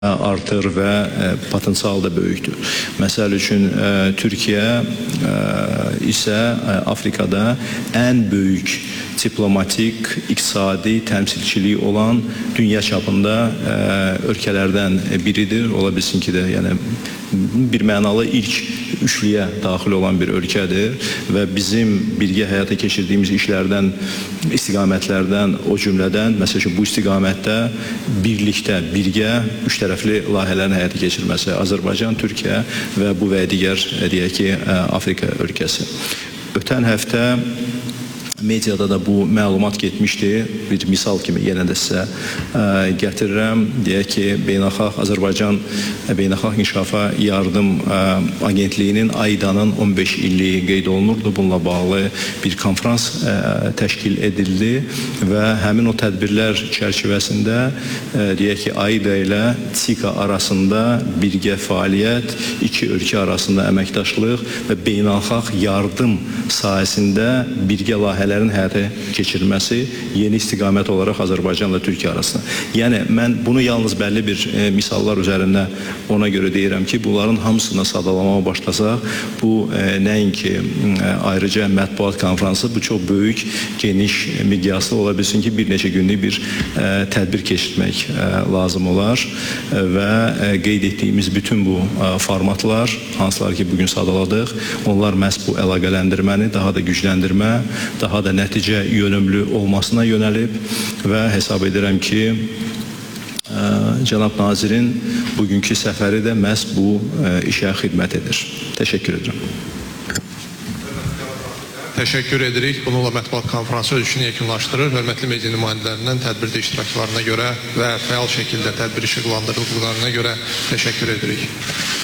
artır və potensial da böyükdür. Məsəl üçün Türkiyə isə Afrikada ən böyük diplomatik, iqtisadi təmsilçiliyi olan dünya çapında ölkələrdən biridir. Ola bilsin ki də, yəni bir mənalı ilk üçlüyə daxil olan bir ölkədir və bizim birgə həyata keçirdiyimiz işlərdən, istiqamətlərdən, o cümlədən, məsələn, bu istiqamətdə birlikdə, birgə üç tərəfli layihələrin həyata keçirməsi, Azərbaycan, Türkiyə və bu və digər, deyək ki, Afrika ölkəsi. Ötən həftə mediada da bu məlumat getmişdi. Bir misal kimi yenə də sizə gətirirəm. Deyək ki, Azərbaycan Beynəlxalq İnkişafa Yardım Agentliyinin AIDA-nın 15 illiyi qeyd olunurdu. Bununla bağlı bir konferans təşkil edildi və həmin o tədbirlər çərçivəsində deyək ki, AIDA ilə TİKA arasında birgə fəaliyyət, iki ölkə arasında əməkdaşlıq və beynəlxalq yardım sahəsində birgə layihələrin həyata keçirilməsi yeni istiqamət olaraq Azərbaycanla Türkiyə arasında. Yəni, mən bunu yalnız bəlli bir misallar üzərində ona görə deyirəm ki, bunların hamısına sadalamaya başlasaq, bu nəinki ayrıca mətbuat konferansı, bu çox böyük, geniş, miqyaslı ola bilsin ki, bir neçə günlük bir tədbir keçirmək lazım olar və qeyd etdiyimiz bütün bu formatlar, hansılar ki, bugün sadaladıq, onlar məhz bu əlaqələndirməni daha da gücləndirmə, daha da nəticə yönümlü olmasına yönəlib və hesab edirəm ki, Cənab Nazirin bugünkü səfəri də məhz bu işə xidmət edir. Təşəkkür edirəm. Təşəkkür edirik. Bununla mətbuat konferansı öz işini yekunlaşdırır. Hörmətli media nümayəndələrindən tədbirdə iştiraklarına görə və fəal şəkildə tədbir işıqlandırıldıqlarına görə təşəkkür edirik.